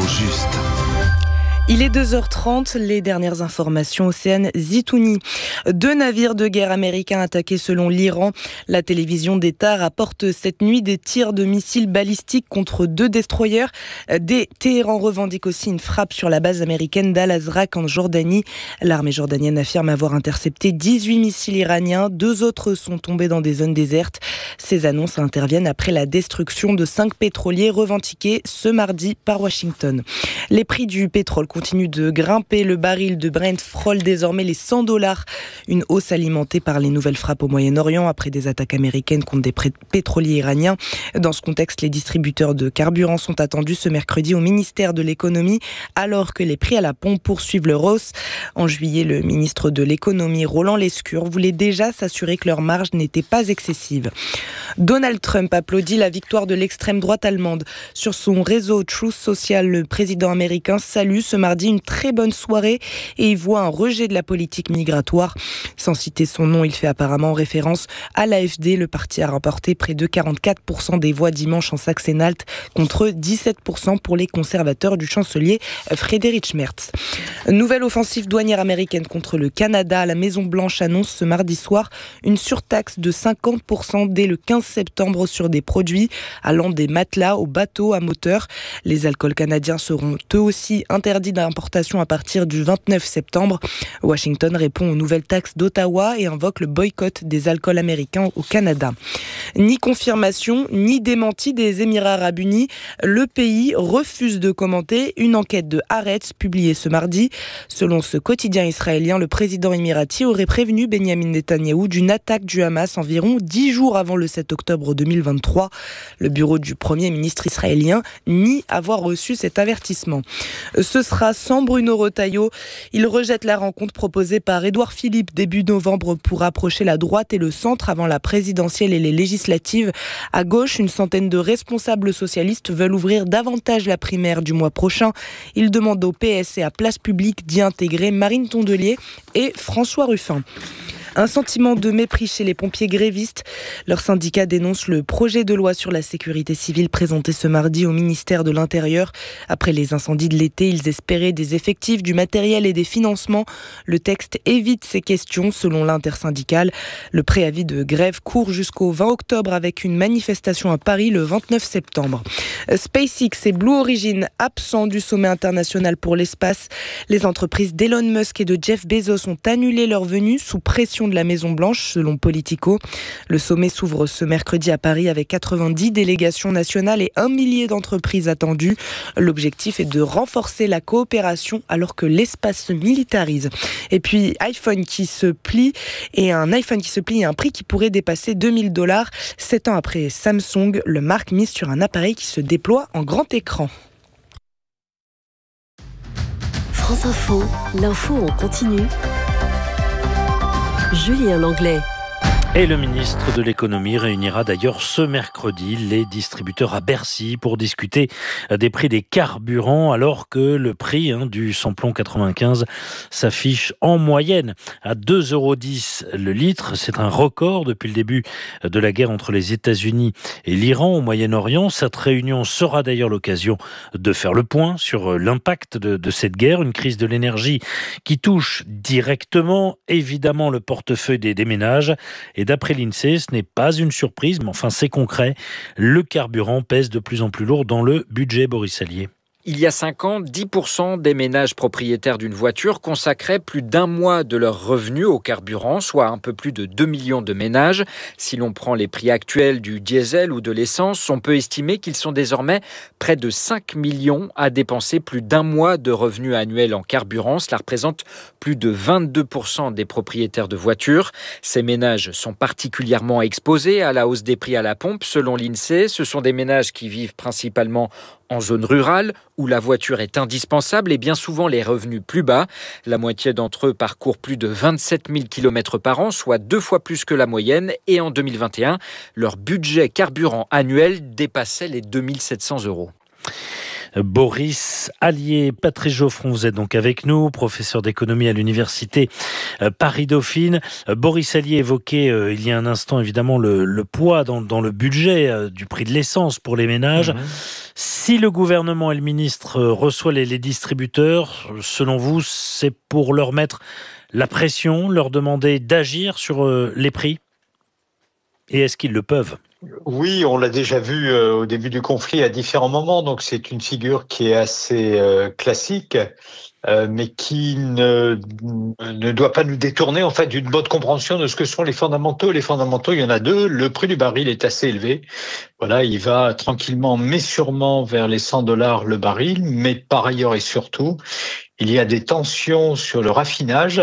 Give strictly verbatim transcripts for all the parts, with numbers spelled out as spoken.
juste. Il est deux heures trente, les dernières informations Océane Zitouni. Deux navires de guerre américains attaqués selon l'Iran. La télévision d'État rapporte cette nuit des tirs de missiles balistiques contre deux destroyers. Des Téhéran revendique aussi une frappe sur la base américaine d'Al-Azraq en Jordanie. L'armée jordanienne affirme avoir intercepté dix-huit missiles iraniens. Deux autres sont tombés dans des zones désertes. Ces annonces interviennent après la destruction de cinq pétroliers revendiqués ce mardi par Washington. Les prix du pétrole continue de grimper. Le baril de Brent frôle désormais les cent dollars. Une hausse alimentée par les nouvelles frappes au Moyen-Orient après des attaques américaines contre des pétroliers iraniens. Dans ce contexte, les distributeurs de carburant sont attendus ce mercredi au ministère de l'économie alors que les prix à la pompe poursuivent leur hausse. En juillet, le ministre de l'économie Roland Lescure voulait déjà s'assurer que leur marge n'était pas excessive. Donald Trump applaudit la victoire de l'extrême droite allemande. Sur son réseau Truth Social, le président américain salue ce mardi une très bonne soirée et y voit un rejet de la politique migratoire. Sans citer son nom, il fait apparemment référence à l'A F D. Le parti a remporté près de quarante-quatre pour cent des voix dimanche en Saxe-Anhalt contre dix-sept pour cent pour les conservateurs du chancelier Friedrich Merz. Nouvelle offensive douanière américaine contre le Canada. La Maison-Blanche annonce ce mardi soir une surtaxe de cinquante pour cent dès le quinze septembre sur des produits allant des matelas aux bateaux à moteur. Les alcools canadiens seront eux aussi interdits d'importation à partir du vingt-neuf septembre. Washington répond aux nouvelles taxes d'Ottawa et invoque le boycott des alcools américains au Canada. Ni confirmation, ni démenti des Émirats arabes unis. Le pays refuse de commenter une enquête de Haaretz publiée ce mardi. Selon ce quotidien israélien, le président émirati aurait prévenu Benyamin Netanyahou d'une attaque du Hamas environ dix jours avant le sept octobre deux mille vingt-trois. Le bureau du Premier ministre israélien nie avoir reçu cet avertissement. Ce sera sans Bruno Retailleau. Il rejette la rencontre proposée par Édouard Philippe début novembre pour rapprocher la droite et le centre avant la présidentielle et les législatives. À gauche, une centaine de responsables socialistes veulent ouvrir davantage la primaire du mois prochain. Ils demandent au P S et à Place Publique d'y intégrer Marine Tondelier et François Ruffin. Un sentiment de mépris chez les pompiers grévistes. Leur syndicat dénonce le projet de loi sur la sécurité civile présenté ce mardi au ministère de l'Intérieur. Après les incendies de l'été, ils espéraient des effectifs, du matériel et des financements. Le texte évite ces questions selon l'intersyndicale. Le préavis de grève court jusqu'au vingt octobre avec une manifestation à Paris le vingt-neuf septembre. SpaceX et Blue Origin absents du sommet international pour l'espace. Les entreprises d'Elon Musk et de Jeff Bezos ont annulé leur venue sous pression de la Maison-Blanche, selon Politico. Le sommet s'ouvre ce mercredi à Paris avec quatre-vingt-dix délégations nationales et un millier d'entreprises attendues. L'objectif est de renforcer la coopération alors que l'espace se militarise. Et puis, iPhone qui se plie et un iPhone qui se plie et un prix qui pourrait dépasser deux mille dollars. Sept ans après Samsung, le marque mise sur un appareil qui se déploie en grand écran. France Info, l'info en continu. Julien Langlais. Et le ministre de l'économie réunira d'ailleurs ce mercredi les distributeurs à Bercy pour discuter des prix des carburants alors que le prix hein, du samplon quatre-vingt-quinze s'affiche en moyenne à deux euros dix le litre. C'est un record depuis le début de la guerre entre les États-Unis et l'Iran au Moyen-Orient. Cette réunion sera d'ailleurs l'occasion de faire le point sur l'impact de, de cette guerre, une crise de l'énergie qui touche directement évidemment le portefeuille des, des ménages. Et d'après l'INSEE, ce n'est pas une surprise, mais enfin c'est concret. Le carburant pèse de plus en plus lourd dans le budget, Boris Allier. Il y a cinq ans, dix pour cent des ménages propriétaires d'une voiture consacraient plus d'un mois de leurs revenus au carburant, soit un peu plus de deux millions de ménages. Si l'on prend les prix actuels du diesel ou de l'essence, on peut estimer qu'ils sont désormais près de cinq millions à dépenser plus d'un mois de revenus annuels en carburant. Cela représente plus de vingt-deux pour cent des propriétaires de voitures. Ces ménages sont particulièrement exposés à la hausse des prix à la pompe. Selon l'INSEE, ce sont des ménages qui vivent principalement en zone rurale, où la voiture est indispensable et bien souvent les revenus plus bas. La moitié d'entre eux parcourent plus de vingt-sept mille kilomètres par an, soit deux fois plus que la moyenne. Et en deux mille vingt et un, leur budget carburant annuel dépassait les deux mille sept cents euros. Boris Allier. Patrice Geoffron, vous êtes donc avec nous, professeur d'économie à l'université Paris-Dauphine. Boris Allier évoquait euh, il y a un instant évidemment le, le poids dans, dans le budget euh, du prix de l'essence pour les ménages. Mmh. Si le gouvernement et le ministre euh, reçoivent les, les distributeurs, selon vous, c'est pour leur mettre la pression, leur demander d'agir sur euh, les prix ? Et est-ce qu'ils le peuvent ? Oui, on l'a déjà vu euh, au début du conflit à différents moments, donc c'est une figure qui est assez euh, classique, euh, mais qui ne, ne doit pas nous détourner en fait d'une bonne compréhension de ce que sont les fondamentaux. Les fondamentaux, il y en a deux. Le prix du baril est assez élevé. Voilà, il va tranquillement mais sûrement vers les cent dollars le baril, mais par ailleurs et surtout, il y a des tensions sur le raffinage.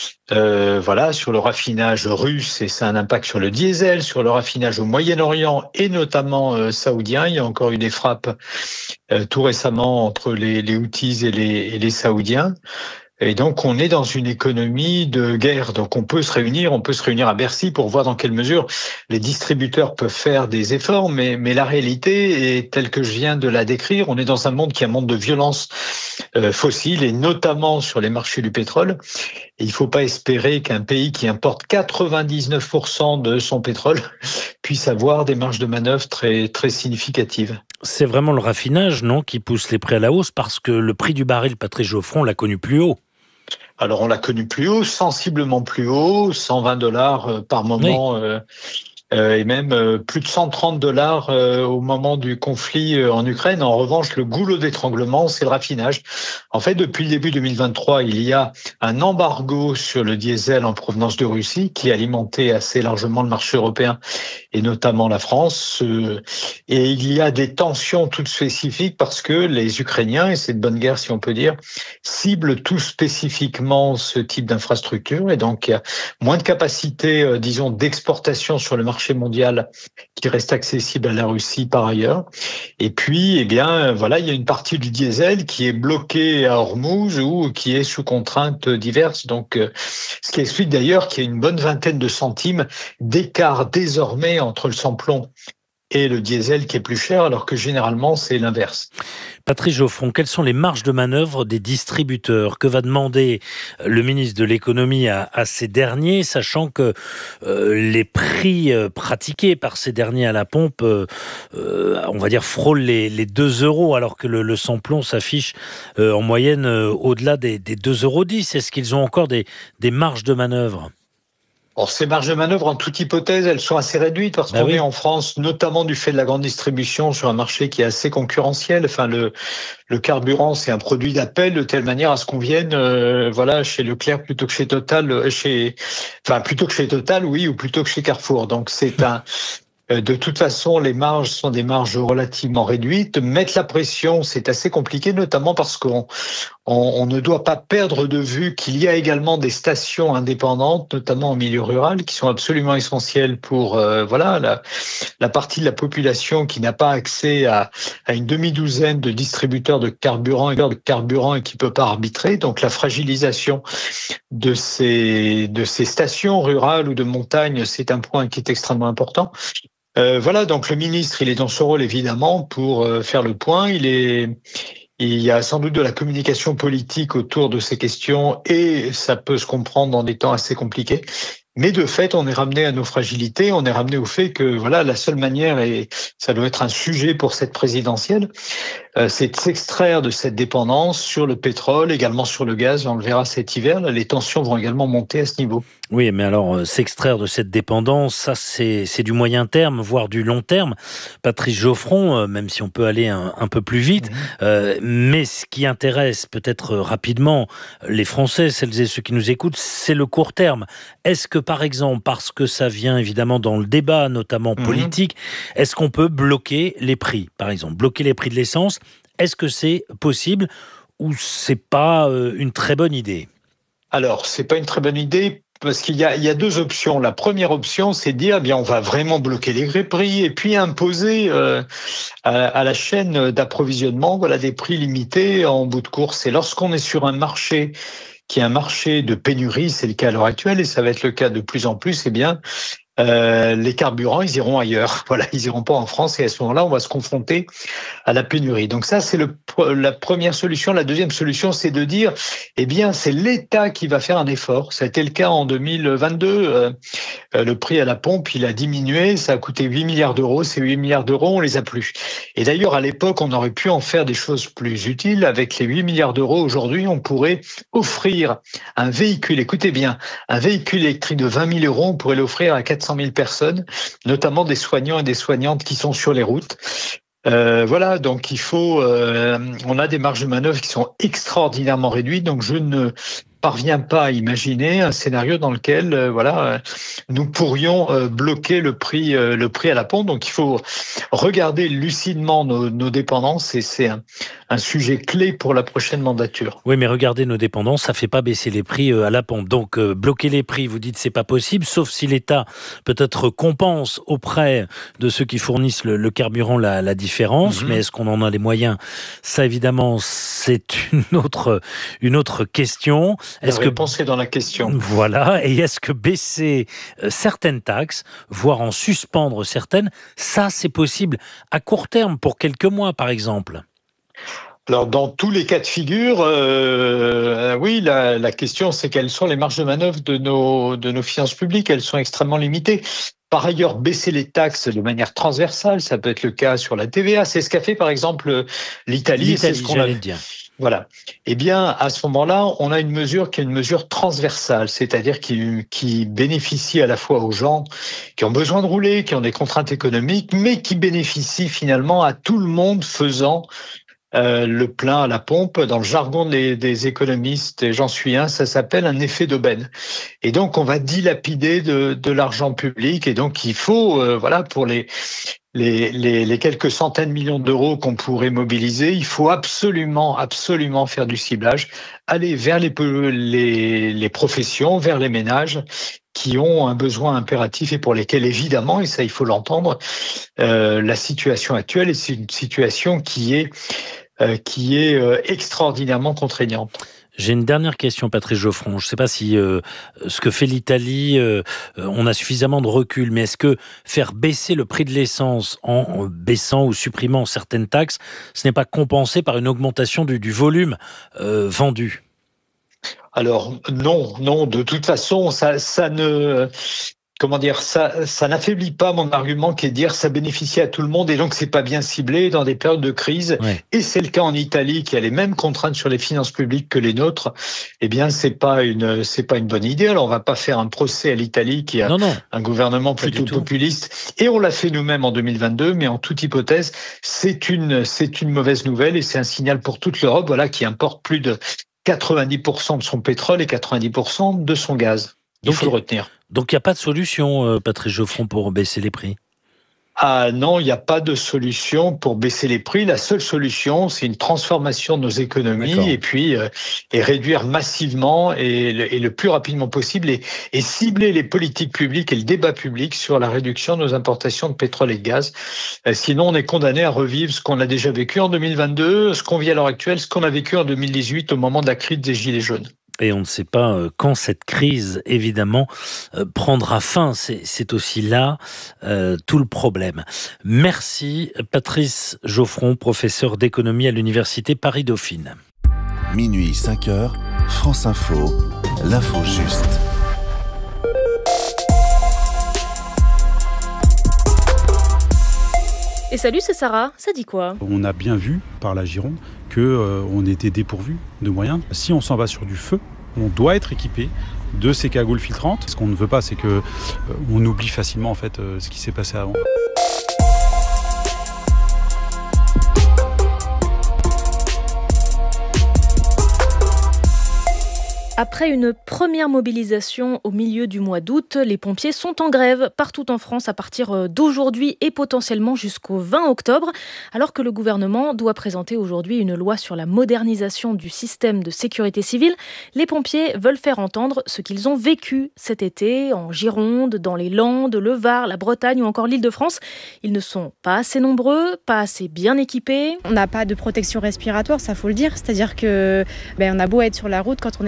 Euh, voilà, sur le raffinage russe, et ça a un impact sur le diesel, sur le raffinage au Moyen-Orient et notamment euh, saoudien. Il y a encore eu des frappes euh, tout récemment entre les, les Houthis et les, et les Saoudiens. Et donc, on est dans une économie de guerre. Donc, on peut se réunir, on peut se réunir à Bercy pour voir dans quelle mesure les distributeurs peuvent faire des efforts. Mais, mais la réalité est telle que je viens de la décrire. On est dans un monde qui est un monde de violence euh, fossile et notamment sur les marchés du pétrole. Et il ne faut pas espérer qu'un pays qui importe quatre-vingt-dix-neuf pour cent de son pétrole puisse avoir des marges de manœuvre très, très significatives. C'est vraiment le raffinage, non, qui pousse les prix à la hausse parce que le prix du baril, Patrice Geoffron, l'a connu plus haut. Alors, on l'a connu plus haut, sensiblement plus haut, cent vingt dollars par moment, oui. euh, euh, et même euh, plus de cent trente dollars euh, au moment du conflit euh, en Ukraine. En revanche, le goulot d'étranglement, c'est le raffinage. En fait, depuis le début deux mille vingt-trois, il y a un embargo sur le diesel en provenance de Russie qui alimentait assez largement le marché européen et notamment la France. Euh, et il y a des tensions toutes spécifiques parce que les Ukrainiens, et c'est de bonne guerre si on peut dire, ciblent tout spécifiquement ce type d'infrastructure. Et donc, il y a moins de capacité, euh, disons, d'exportation sur le marché mondial qui reste accessible à la Russie par ailleurs. Et puis, eh bien, voilà, il y a une partie du diesel qui est bloquée à Hormuz ou qui est sous contraintes diverses. Donc, euh, ce qui explique d'ailleurs qu'il y a une bonne vingtaine de centimes d'écart désormais entre le sans-plomb et le diesel qui est plus cher, alors que généralement, c'est l'inverse. Patrice Geoffron, quelles sont les marges de manœuvre des distributeurs ? Que va demander le ministre de l'économie à, à ces derniers, sachant que euh, les prix euh, pratiqués par ces derniers à la pompe, euh, euh, on va dire, frôlent les, les deux euros, alors que le, le sans-plomb s'affiche euh, en moyenne euh, au-delà des, des deux euros dix. Est-ce qu'ils ont encore des, des marges de manœuvre ? Or, ces marges de manœuvre, en toute hypothèse, elles sont assez réduites parce bah qu'on oui. est en France, notamment du fait de la grande distribution, sur un marché qui est assez concurrentiel. Enfin, le, le carburant, c'est un produit d'appel de telle manière à ce qu'on vienne, euh, voilà, chez Leclerc plutôt que chez Total, chez, enfin, plutôt que chez Total, oui, ou plutôt que chez Carrefour. Donc, c'est un, de toute façon, les marges sont des marges relativement réduites. Mettre la pression, c'est assez compliqué, notamment parce qu'on on, on ne doit pas perdre de vue qu'il y a également des stations indépendantes, notamment en milieu rural, qui sont absolument essentielles pour euh, voilà la, la partie de la population qui n'a pas accès à, à une demi-douzaine de distributeurs de carburant et de carburant et qui peut pas arbitrer. Donc la fragilisation de ces de ces stations rurales ou de montagne, c'est un point qui est extrêmement important. Euh, voilà, donc le ministre, il est dans son rôle évidemment pour euh, faire le point. Il est, il y a sans doute de la communication politique autour de ces questions et ça peut se comprendre dans des temps assez compliqués. Mais de fait, on est ramené à nos fragilités, on est ramené au fait que voilà, la seule manière, et ça doit être un sujet pour cette présidentielle, euh, c'est de s'extraire de cette dépendance sur le pétrole, également sur le gaz. On le verra cet hiver, là, les tensions vont également monter à ce niveau. Oui, mais alors, euh, s'extraire de cette dépendance, ça c'est, c'est du moyen terme, voire du long terme. Patrice Geoffron, euh, même si on peut aller un, un peu plus vite, mmh. euh, mais ce qui intéresse peut-être rapidement les Français, celles et ceux qui nous écoutent, c'est le court terme. Est-ce que par exemple, parce que ça vient évidemment dans le débat, notamment politique, mmh. est-ce qu'on peut bloquer les prix, par exemple, bloquer les prix de l'essence? Est-ce que c'est possible ou c'est pas une très bonne idée? Alors, c'est pas une très bonne idée parce qu'il y a, il y a deux options. La première option, c'est de dire, eh bien, on va vraiment bloquer les prix et puis imposer euh, à, à la chaîne d'approvisionnement, voilà, des prix limités en bout de course. Et lorsqu'on est sur un marché qui est un marché de pénurie, c'est le cas à l'heure actuelle et ça va être le cas de plus en plus, eh bien, euh, les carburants, ils iront ailleurs. Voilà, ils iront pas en France et à ce moment-là, on va se confronter à la pénurie. Donc ça, c'est le la première solution. La deuxième solution, c'est de dire, eh bien, c'est l'État qui va faire un effort. Ça a été le cas en deux mille vingt-deux. Euh, le prix à la pompe, il a diminué. Ça a coûté huit milliards d'euros. Ces huit milliards d'euros, on les a plus. Et d'ailleurs, à l'époque, on aurait pu en faire des choses plus utiles. Avec les huit milliards d'euros, aujourd'hui, on pourrait offrir un véhicule, écoutez bien, un véhicule électrique de vingt mille euros, on pourrait l'offrir à quatre cent mille personnes, notamment des soignants et des soignantes qui sont sur les routes. Euh, voilà, donc il faut, euh, on a des marges de manœuvre qui sont extraordinairement réduites, donc je ne parviens pas à imaginer un scénario dans lequel, euh, voilà, euh, nous pourrions euh, bloquer le prix, euh, le prix à la pompe. Donc il faut regarder lucidement nos, nos dépendances et c'est un, un sujet clé pour la prochaine mandature. Oui, mais regardez nos dépendances, ça fait pas baisser les prix euh, à la pompe. Donc euh, bloquer les prix, vous dites c'est pas possible, sauf si l'État peut-être compense auprès de ceux qui fournissent le, le carburant la, la différence. Mm-hmm. Mais est-ce qu'on en a les moyens? Ça évidemment, c'est une autre une autre question. Est-ce que penser dans la question? Voilà. Et est-ce que baisser euh, certaines taxes, voire en suspendre certaines, ça c'est possible à court terme pour quelques mois, par exemple? Alors, dans tous les cas de figure, euh, oui, la, la question, c'est quelles sont les marges de manœuvre de nos, de nos finances publiques. Elles sont extrêmement limitées. Par ailleurs, baisser les taxes de manière transversale, ça peut être le cas sur la T V A. C'est ce qu'a fait, par exemple, l'Italie. L'Italie, c'est ce qu'on a dire. Voilà. Eh bien, à ce moment-là, on a une mesure qui est une mesure transversale, c'est-à-dire qui, qui bénéficie à la fois aux gens qui ont besoin de rouler, qui ont des contraintes économiques, mais qui bénéficie finalement à tout le monde faisant Euh, le plein à la pompe. Dans le jargon des, des économistes, et j'en suis un, ça s'appelle un effet d'aubaine. Et donc, on va dilapider de, de l'argent public. Et donc, il faut, euh, voilà, pour les, les, les, les quelques centaines de millions d'euros qu'on pourrait mobiliser, il faut absolument, absolument faire du ciblage, aller vers les, les, les professions, vers les ménages qui ont un besoin impératif et pour lesquels, évidemment, et ça, il faut l'entendre, euh, la situation actuelle, et c'est une situation qui est Euh, qui est euh, extraordinairement contraignante. J'ai une dernière question, Patrice Geoffron. Je ne sais pas si euh, ce que fait l'Italie, euh, on a suffisamment de recul, mais est-ce que faire baisser le prix de l'essence en, en baissant ou supprimant certaines taxes, ce n'est pas compensé par une augmentation du, du volume euh, vendu? Alors non, non, de toute façon, ça, ça ne... Comment dire, ça, ça n'affaiblit pas mon argument qui est de dire ça bénéficie à tout le monde et donc c'est pas bien ciblé dans des périodes de crise. Ouais. Et c'est le cas en Italie qui a les mêmes contraintes sur les finances publiques que les nôtres. Eh bien, c'est pas une, c'est pas une bonne idée. Alors, on va pas faire un procès à l'Italie qui a non, non, un gouvernement plutôt populiste. Et on l'a fait nous-mêmes en deux mille vingt-deux, mais en toute hypothèse, c'est une, c'est une mauvaise nouvelle et c'est un signal pour toute l'Europe, voilà, qui importe plus de quatre-vingt-dix pour cent de son pétrole et quatre-vingt-dix pour cent de son gaz. Il donc, faut le retenir. Donc, il n'y a pas de solution, euh, Patrice Geoffron, pour baisser les prix? Ah non, il n'y a pas de solution pour baisser les prix. La seule solution, c'est une transformation de nos économies D'accord. et puis euh, et réduire massivement et le, et le plus rapidement possible et, et cibler les politiques publiques et le débat public sur la réduction de nos importations de pétrole et de gaz. Euh, sinon, on est condamné à revivre ce qu'on a déjà vécu en deux mille vingt-deux, ce qu'on vit à l'heure actuelle, ce qu'on a vécu en deux mille dix-huit au moment de la crise des Gilets jaunes. Et on ne sait pas quand cette crise, évidemment, prendra fin. C'est, c'est aussi là euh, tout le problème. Merci Patrice Geoffron, professeur d'économie à l'Université Paris-Dauphine. Minuit, cinq heures, France Info, l'info juste. Et salut, c'est Sarah, ça dit quoi? On a bien vu par la Gironde qu'on euh, était dépourvu de moyens. Si on s'en va sur du feu, on doit être équipé de ces cagoules filtrantes. Ce qu'on ne veut pas, c'est qu'on euh, oublie facilement en fait, euh, ce qui s'est passé avant. Après une première mobilisation au milieu du mois d'août, les pompiers sont en grève partout en France à partir d'aujourd'hui et potentiellement jusqu'au vingt octobre, alors que le gouvernement doit présenter aujourd'hui une loi sur la modernisation du système de sécurité civile. Les pompiers veulent faire entendre ce qu'ils ont vécu cet été en Gironde, dans les Landes, le Var, la Bretagne ou encore l'Île-de-France. Ils ne sont pas assez nombreux, pas assez bien équipés. On n'a pas de protection respiratoire, ça faut le dire, c'est-à-dire que ben, on a beau être sur la route quand on est parti sur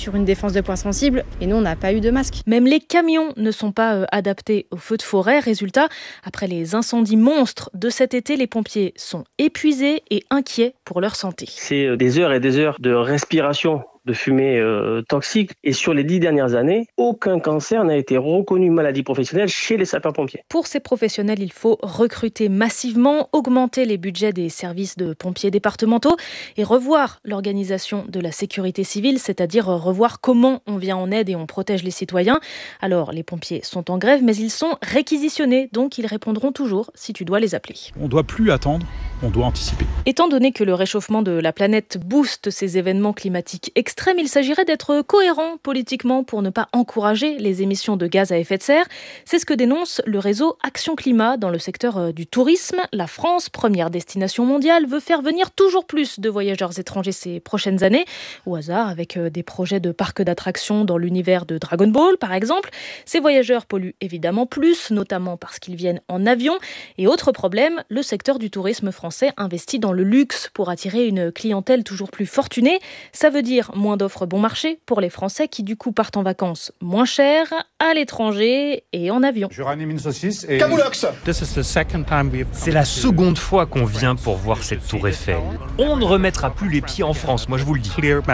sur une défense de points sensibles et nous, on n'a pas eu de masque. Même les camions ne sont pas euh, adaptés aux feux de forêt. Résultat, après les incendies monstres de cet été, les pompiers sont épuisés et inquiets pour leur santé. C'est des heures et des heures de respiration de fumée euh, toxique. Et sur les dix dernières années, aucun cancer n'a été reconnu maladie professionnelle chez les sapeurs-pompiers. Pour ces professionnels, il faut recruter massivement, augmenter les budgets des services de pompiers départementaux et revoir l'organisation de la sécurité civile, c'est-à-dire revoir comment on vient en aide et on protège les citoyens. Alors, les pompiers sont en grève, mais ils sont réquisitionnés, donc ils répondront toujours si tu dois les appeler. On ne doit plus attendre, on doit anticiper. Étant donné que le réchauffement de la planète booste ces événements climatiques extrêmes, il s'agirait d'être cohérent politiquement pour ne pas encourager les émissions de gaz à effet de serre. C'est ce que dénonce le réseau Action Climat dans le secteur du tourisme. La France, première destination mondiale, veut faire venir toujours plus de voyageurs étrangers ces prochaines années. Au hasard, avec des projets de parcs d'attractions dans l'univers de Dragon Ball, par exemple. Ces voyageurs polluent évidemment plus, notamment parce qu'ils viennent en avion. Et autre problème, le secteur du tourisme français investit dans le luxe pour attirer une clientèle toujours plus fortunée. Ça veut dire moins d'offres bon marché pour les Français qui du coup partent en vacances moins cher, à l'étranger et en avion. Je ranime une saucisse et... Camoulox. C'est la seconde fois qu'on vient pour voir cette tour Eiffel. On ne remettra plus les pieds en France, moi je vous le dis.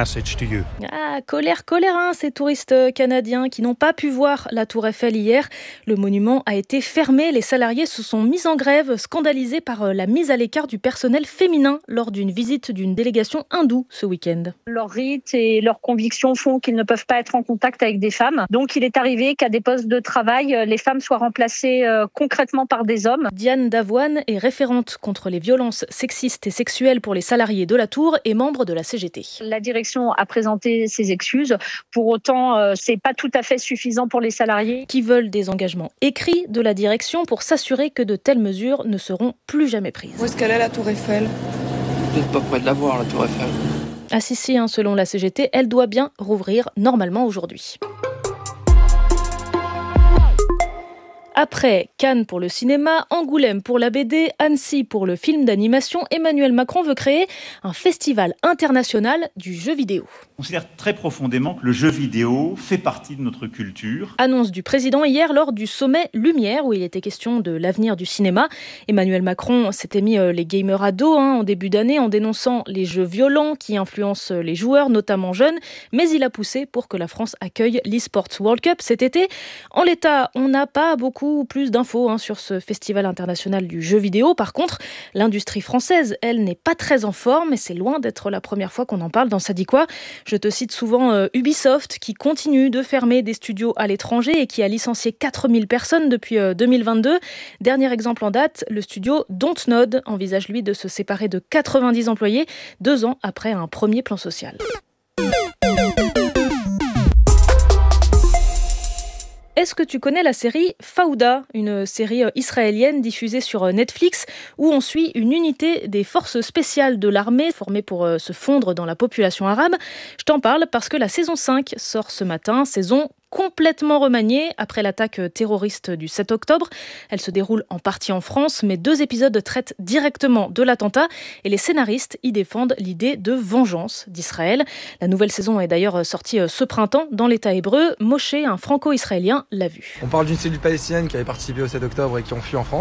Ah, colère, colère, hein, ces touristes canadiens qui n'ont pas pu voir la tour Eiffel hier. Le monument a été fermé, les salariés se sont mis en grève, scandalisés par la mise à l'écart du personnel féminin lors d'une visite d'une délégation hindoue ce week-end. Leur rite et leurs convictions font qu'ils ne peuvent pas être en contact avec des femmes. Donc il est arrivé qu'à des postes de travail, les femmes soient remplacées euh, concrètement par des hommes. Diane Davoine est référente contre les violences sexistes et sexuelles pour les salariés de la tour et membre de la C G T. La direction a présenté ses excuses. Pour autant, euh, c'est pas tout à fait suffisant pour les salariés. Qui veulent des engagements écrits de la direction pour s'assurer que de telles mesures ne seront plus jamais prises. Où est-ce qu'elle est la tour Eiffel ? Vous n'êtes pas près de la voir, la tour Eiffel. Ah si si, hein, selon la C G T, elle doit bien rouvrir normalement aujourd'hui. Après Cannes pour le cinéma, Angoulême pour la B D, Annecy pour le film d'animation, Emmanuel Macron veut créer un festival international du jeu vidéo. On considère très profondément que le jeu vidéo fait partie de notre culture. Annonce du président hier lors du sommet Lumière où il était question de l'avenir du cinéma. Emmanuel Macron s'était mis les gamers à dos hein, en début d'année en dénonçant les jeux violents qui influencent les joueurs, notamment jeunes, mais il a poussé pour que la France accueille l'eSports World Cup cet été. En l'état, on n'a pas beaucoup plus d'infos hein, sur ce festival international du jeu vidéo. Par contre, l'industrie française, elle, n'est pas très en forme et c'est loin d'être la première fois qu'on en parle dans Ça dit quoi. Je te cite souvent euh, Ubisoft qui continue de fermer des studios à l'étranger et qui a licencié quatre mille personnes depuis euh, deux mille vingt-deux. Dernier exemple en date, le studio Dontnod envisage lui de se séparer de quatre-vingt-dix employés deux ans après un premier plan social. Est-ce que tu connais la série Fauda, une série israélienne diffusée sur Netflix où on suit une unité des forces spéciales de l'armée formée pour se fondre dans la population arabe ? Je t'en parle parce que la saison cinq sort ce matin, saison complètement remaniée après l'attaque terroriste du sept octobre. Elle se déroule en partie en France, mais deux épisodes traitent directement de l'attentat et les scénaristes y défendent l'idée de vengeance d'Israël. La nouvelle saison est d'ailleurs sortie ce printemps dans l'État hébreu. Moshe, un franco-israélien, l'a vue. On parle d'une cellule palestinienne qui avait participé au sept octobre et qui ont fui en France.